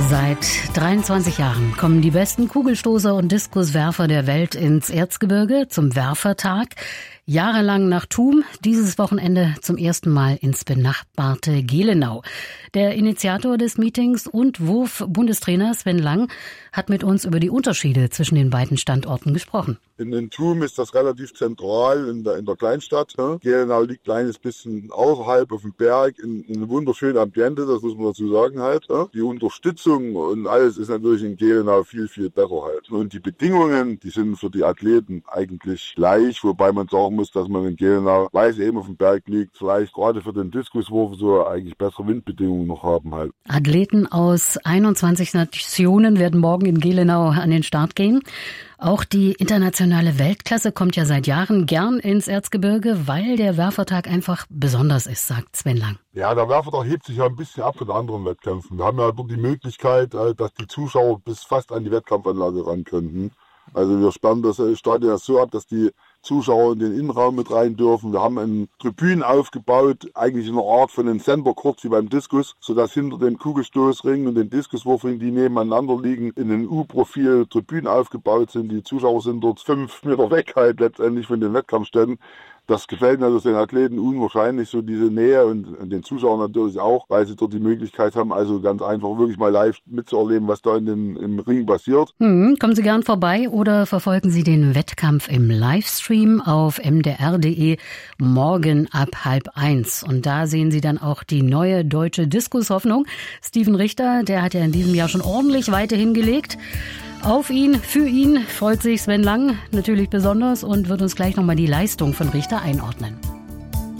Seit 23 Jahren kommen die besten Kugelstoßer und Diskuswerfer der Welt ins Erzgebirge zum Werfertag. Jahrelang nach Thum, dieses Wochenende zum ersten Mal ins benachbarte Gelenau. Der Initiator des Meetings und Wurf-Bundestrainer Sven Lang hat mit uns über die Unterschiede zwischen den beiden Standorten gesprochen. In Thum ist das relativ zentral in der Kleinstadt. Gelenau liegt ein kleines bisschen außerhalb auf dem Berg in einem wunderschönen Ambiente, das muss man dazu sagen halt. Die Unterstützung und alles ist natürlich in Gelenau viel, viel besser halt. Und die Bedingungen, die sind für die Athleten eigentlich gleich, wobei man sagen muss, dass man in Gelenau, weil es eben auf dem Berg liegt, vielleicht gerade für den Diskuswurf so eigentlich bessere Windbedingungen noch haben halt. Athleten aus 21 Nationen werden morgen in Gelenau an den Start gehen. Auch die internationale Weltklasse kommt ja seit Jahren gern ins Erzgebirge, weil der Werfertag einfach besonders ist, sagt Sven Lang. Ja, der Werfertag hebt sich ja ein bisschen ab von anderen Wettkämpfen. Wir haben ja dort die Möglichkeit, dass die Zuschauer bis fast an die Wettkampfanlage ran könnten. Also wir sperren das Stadion ja so ab, dass die Zuschauer in den Innenraum mit rein dürfen. Wir haben einen Tribünen aufgebaut, eigentlich in einer Art von einem Center-Court wie beim Diskus, sodass hinter dem Kugelstoßring und dem Diskuswurfring, die nebeneinander liegen, in einem U-Profil Tribünen aufgebaut sind. Die Zuschauer sind dort 5 Meter weg halt letztendlich von den Wettkampfstätten. Das gefällt natürlich den Athleten unwahrscheinlich, so diese Nähe und den Zuschauern natürlich auch, weil sie dort die Möglichkeit haben, also ganz einfach wirklich mal live mitzuerleben, was da im Ring passiert. Kommen Sie gern vorbei oder verfolgen Sie den Wettkampf im Livestream auf mdr.de morgen ab 12:30. Und da sehen Sie dann auch die neue deutsche Diskushoffnung. Steven Richter, der hat ja in diesem Jahr schon ordentlich weiter hingelegt. Auf ihn, für ihn freut sich Sven Lang natürlich besonders und wird uns gleich nochmal die Leistung von Richter einordnen.